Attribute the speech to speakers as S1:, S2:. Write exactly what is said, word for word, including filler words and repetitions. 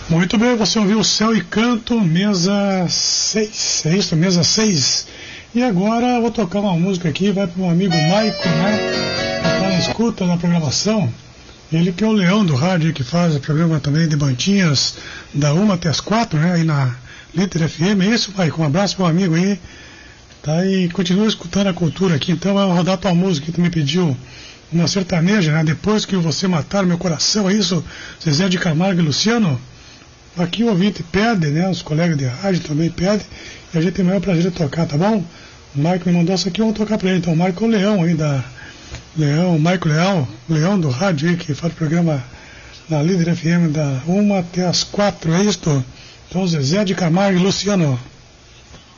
S1: Muito bem, você ouviu Céu e Canto, mesa seis, é isso, mesa seis. E agora eu vou tocar uma música aqui, vai para o amigo Maico, né? Que está na escuta da programação. Ele que é o leão do rádio, que faz o programa também de Bantinhas, da uma até as quatro, né? Aí na Líder F M. É isso, Maico? Um abraço para o amigo aí. Tá? E continua escutando a cultura aqui. Então vai rodar tua música que tu me pediu, uma sertaneja, né? Depois que você matar meu coração, é isso? Zezé de Camargo e Luciano? Aqui o ouvinte pede, né? Os colegas de rádio também pedem. E a gente tem o maior prazer de tocar, tá bom? O Maico me mandou isso aqui, vamos tocar pra ele. Então o Maico é o leão aí da... Leão, o Maico Leão, leão do rádio aí, que faz o programa na Líder F M da uma até as quatro, é isto? Então Zezé de Camargo e Luciano.